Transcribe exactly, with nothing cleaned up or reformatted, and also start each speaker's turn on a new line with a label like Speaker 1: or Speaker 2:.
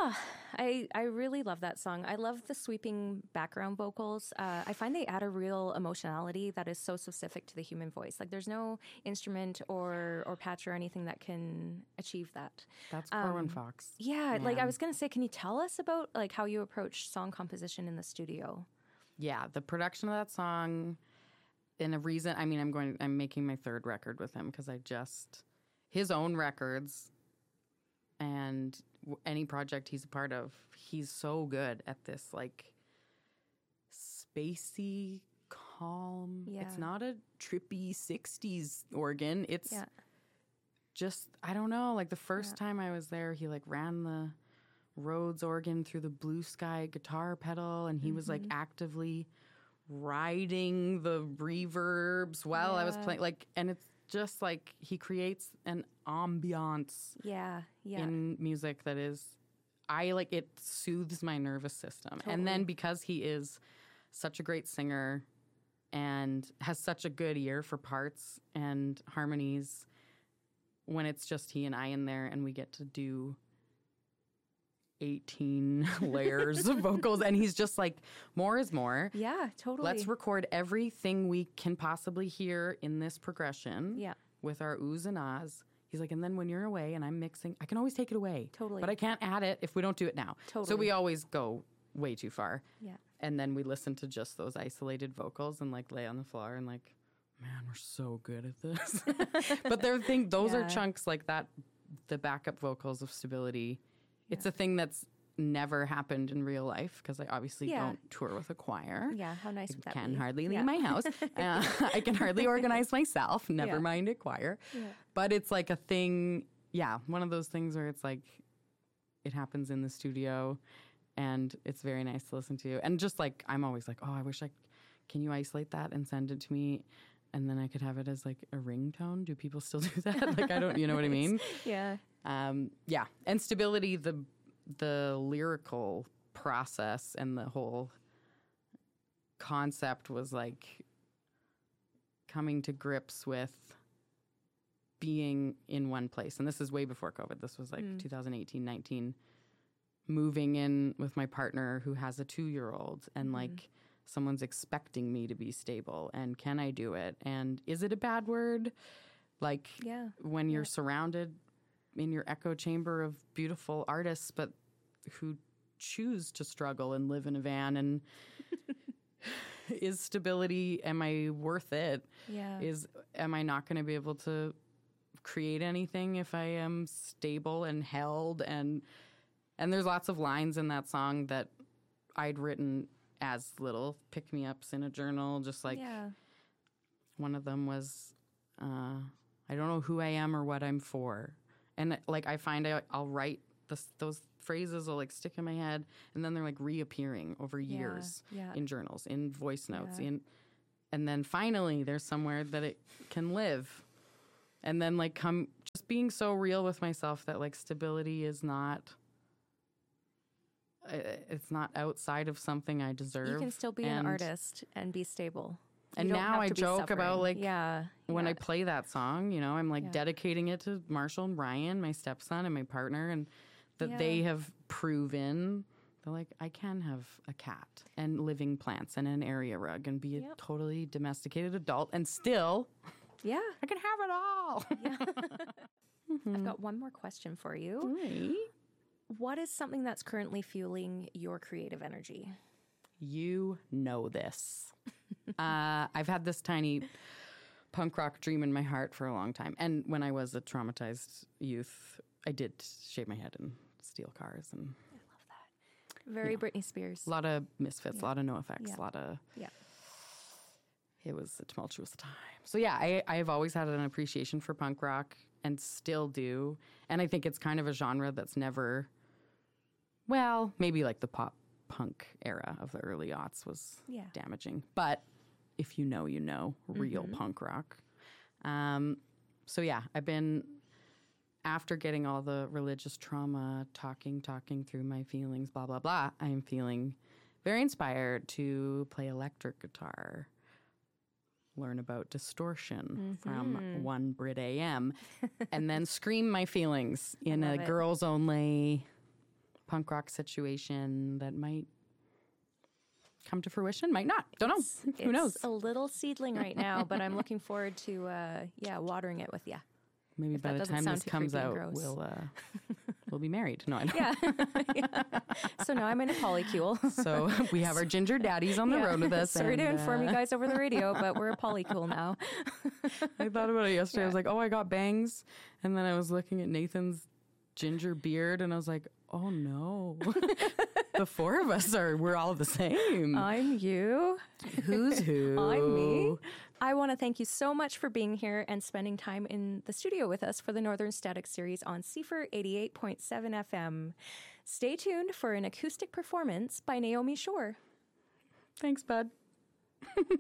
Speaker 1: Yeah, I I really love that song. I love the sweeping background vocals. Uh, I find they add a real emotionality that is so specific to the human voice. Like there's no instrument or or patch or anything that can achieve that.
Speaker 2: That's Corwin um, Fox.
Speaker 1: Yeah,
Speaker 2: Man.
Speaker 1: like I was gonna say, can you tell us about like how you approach song composition in the studio?
Speaker 2: Yeah, the production of that song, and a reason. I mean, I'm going. I'm making my third record with him because I just his own records. And any project he's a part of, he's so good at this, like, spacey, calm.
Speaker 1: Yeah.
Speaker 2: It's not a trippy sixties organ. It's
Speaker 1: yeah.
Speaker 2: just, I don't know, like, the first
Speaker 1: yeah.
Speaker 2: time I was there, he, like, ran the Rhodes organ through the Blue Sky guitar pedal, and he mm-hmm. was, like, actively riding the reverbs while yeah. I was playing. Like, and it's just, like, he creates an ambiance
Speaker 1: yeah, yeah.
Speaker 2: in music that is, I like, it soothes my nervous system.
Speaker 1: Totally.
Speaker 2: And then because he is such a great singer and has such a good ear for parts and harmonies, when it's just he and I in there and we get to do eighteen layers of vocals and he's just like, more is more.
Speaker 1: Yeah, totally.
Speaker 2: Let's record everything we can possibly hear in this progression
Speaker 1: yeah.
Speaker 2: with our oohs and ahs. He's like, and then when you're away and I'm mixing, I can always take it away.
Speaker 1: Totally.
Speaker 2: But I can't add it if we don't do it now.
Speaker 1: Totally.
Speaker 2: So we always go way too far.
Speaker 1: Yeah.
Speaker 2: And then we listen to just those isolated vocals and like lay on the floor and like, man, we're so good at this. But they're thing, those yeah. are chunks like that, the backup vocals of Stability. Yeah. It's a thing that's never happened in real life because I obviously yeah. don't tour with a choir.
Speaker 1: Yeah, how nice would that be?
Speaker 2: I can hardly leave
Speaker 1: yeah.
Speaker 2: my house. Uh, I can hardly organize myself, never yeah. mind a choir.
Speaker 1: Yeah.
Speaker 2: But it's like a thing, yeah, one of those things where it's like it happens in the studio and it's very nice to listen to. And just like, I'm always like, oh, I wish I, can you isolate that and send it to me? And then I could have it as like a ringtone. Do people still do that? Like, I don't, you know what I mean?
Speaker 1: Yeah.
Speaker 2: Um, yeah. And Stability, the the lyrical process and the whole concept was like coming to grips with being in one place. And this is way before COVID. This was like mm. two thousand eighteen, nineteen, moving in with my partner who has a two-year-old and mm. like someone's expecting me to be stable and can I do it? And is it a bad word? Like
Speaker 1: yeah.
Speaker 2: when you're
Speaker 1: yeah.
Speaker 2: surrounded in your echo chamber of beautiful artists, but who choose to struggle and live in a van and is Stability, am I worth it?
Speaker 1: Yeah.
Speaker 2: Is, am I not going to be able to create anything if I am stable and held? And, and there's lots of lines in that song that I'd written as little pick-me-ups in a journal, just like
Speaker 1: yeah.
Speaker 2: one of them was, uh, I don't know who I am or what I'm for. And like I find I, I'll write this, those phrases will like stick in my head, and then they're like reappearing over years
Speaker 1: yeah, yeah.
Speaker 2: in journals, in voice notes,
Speaker 1: yeah.
Speaker 2: in, and then finally there's somewhere that it can live, and then like come just being so real with myself that like Stability is not. Uh, it's not outside of something I deserve.
Speaker 1: You can still be
Speaker 2: and,
Speaker 1: an artist and be stable.
Speaker 2: And now I joke about like
Speaker 1: yeah,
Speaker 2: when
Speaker 1: yeah.
Speaker 2: I play that song, you know, I'm like
Speaker 1: yeah.
Speaker 2: dedicating it to Marshall and Ryan, my stepson and my partner, and that
Speaker 1: yeah.
Speaker 2: they have proven they're like, I can have a cat and living plants and an area rug and be
Speaker 1: yep.
Speaker 2: a totally domesticated adult and still,
Speaker 1: yeah,
Speaker 2: I can have it all.
Speaker 1: Yeah. mm-hmm. I've got one more question for you.
Speaker 2: Right.
Speaker 1: What is something that's currently fueling your creative energy?
Speaker 2: You know this. uh, I've had this tiny punk rock dream in my heart for a long time. And when I was a traumatized youth, I did shave my head and steal cars. And
Speaker 1: I love that. Very you know, Britney Spears.
Speaker 2: A lot of Misfits,
Speaker 1: yeah.
Speaker 2: a lot of NoFX,
Speaker 1: yeah.
Speaker 2: a lot of...
Speaker 1: Yeah.
Speaker 2: It was a tumultuous time. So yeah, I, I've always had an appreciation for punk rock and still do. And I think it's kind of a genre that's never... Well, maybe like the pop punk era of the early aughts was
Speaker 1: yeah.
Speaker 2: damaging. But if you know, you know, real mm-hmm. punk rock. Um, so yeah, I've been, after getting all the religious trauma, talking, talking through my feelings, blah, blah, blah, I am feeling very inspired to play electric guitar, learn about distortion mm-hmm. from one Brit A M, and then scream my feelings in a
Speaker 1: it.
Speaker 2: girls only punk rock situation that might come to fruition, might not. Don't know.
Speaker 1: It's,
Speaker 2: Who knows?
Speaker 1: It's a little seedling right now, but I'm looking forward to, uh, yeah, watering it with you.
Speaker 2: Maybe
Speaker 1: If
Speaker 2: by
Speaker 1: that
Speaker 2: the
Speaker 1: doesn't
Speaker 2: time
Speaker 1: sound
Speaker 2: this
Speaker 1: too
Speaker 2: comes
Speaker 1: creepy and
Speaker 2: out,
Speaker 1: gross.
Speaker 2: we'll uh, we'll be married. No, I don't.
Speaker 1: Yeah. yeah. So now I'm in a polycule.
Speaker 2: So we have our ginger daddies on the
Speaker 1: Yeah.
Speaker 2: road with us.
Speaker 1: Sorry
Speaker 2: and,
Speaker 1: to inform you
Speaker 2: uh,
Speaker 1: guys over the radio, but we're a polycule now.
Speaker 2: I thought about it yesterday. I
Speaker 1: Yeah.
Speaker 2: was like, oh, I got bangs. And then I was looking at Nathan's ginger beard and I was like, oh no. The four of us are, we're all the same.
Speaker 1: I'm you.
Speaker 2: Who's who?
Speaker 1: I'm me. I want to thank you so much for being here and spending time in the studio with us for the Northern Static series on C F R eighty-eight point seven F M. Stay tuned for an acoustic performance by Naomi Shore.
Speaker 2: Thanks, bud.